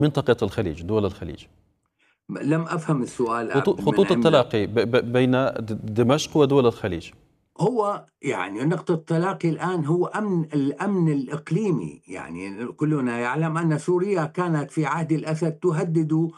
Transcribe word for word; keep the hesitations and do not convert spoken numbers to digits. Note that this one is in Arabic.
منطقة الخليج، دول الخليج. لم أفهم السؤال خطو- من خطوط عملة. التلاقي ب- ب- بين د- دمشق ودول الخليج. هو يعني نقطة التلاقي الآن هو أمن الأمن الإقليمي. يعني كلنا يعلم أن سوريا كانت في عهد الأسد تهدد